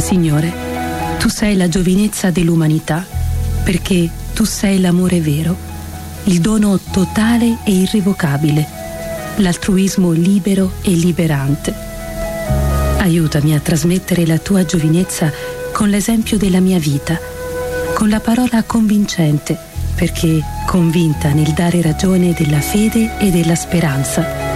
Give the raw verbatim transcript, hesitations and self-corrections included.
Signore, tu sei la giovinezza dell'umanità, perché tu sei l'amore vero, il dono totale e irrevocabile, l'altruismo libero e liberante. Aiutami a trasmettere la tua giovinezza con l'esempio della mia vita, con la parola convincente, perché convinta nel dare ragione della fede e della speranza.